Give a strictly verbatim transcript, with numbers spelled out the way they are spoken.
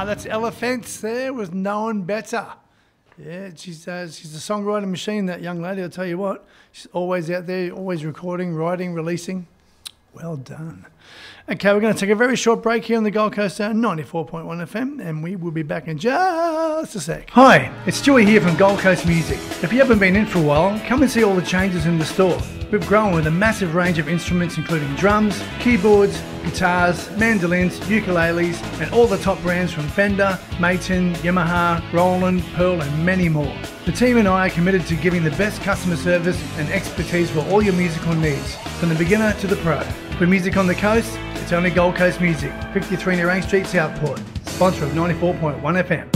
Ah, that's Elephants there with Known Better. Yeah, she's uh, she's a songwriting machine, that young lady, I'll tell you what. She's always out there, always recording, writing, releasing. Well done. Okay, we're going to take a very short break here on the Gold Coast ninety-four point one F M, and we will be back in just a sec. Hi, it's Stewie here from Gold Coast Music. If you haven't been in for a while, come and see all the changes in the store. We've grown with a massive range of instruments including drums, keyboards, guitars, mandolins, ukuleles, and all the top brands from Fender, Maton, Yamaha, Roland, Pearl, and many more. The team and I are committed to giving the best customer service and expertise for all your musical needs, from the beginner to the pro. For music on the coast, it's only Gold Coast Music, fifty-three Nerang Street, Southport, sponsor of ninety-four point one F M.